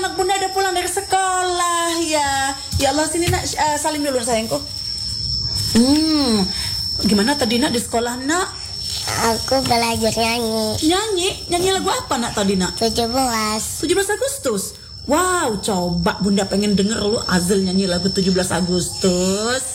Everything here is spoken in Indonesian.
anak bunda udah pulang dari sekolah ya. Ya Allah, sini nak, salim dulu sayangku. Gimana tadi nak di sekolah nak? Aku belajar nyanyi. Nyanyi lagu apa nak tadi nak? 17 Agustus. Wow, coba bunda pengen denger lu Azil nyanyi lagu 17 Agustus.